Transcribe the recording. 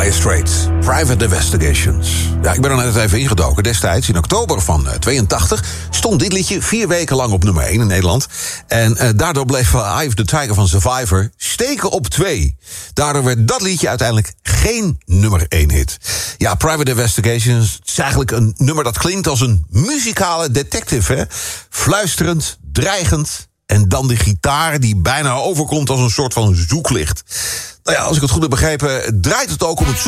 Dire Straits, Private Investigations. Ja, ik ben er net even ingedoken. Destijds, in oktober van 82, stond dit liedje 4 weken lang op nummer 1 in Nederland. En daardoor bleef Eye of the Tiger van Survivor steken op 2. Daardoor werd dat liedje uiteindelijk geen nummer 1 hit. Ja, Private Investigations is eigenlijk een nummer dat klinkt als een muzikale detective, hè? Fluisterend, dreigend. En dan de gitaar die bijna overkomt als een soort van zoeklicht. Nou ja, als ik het goed heb begrepen, draait het ook om het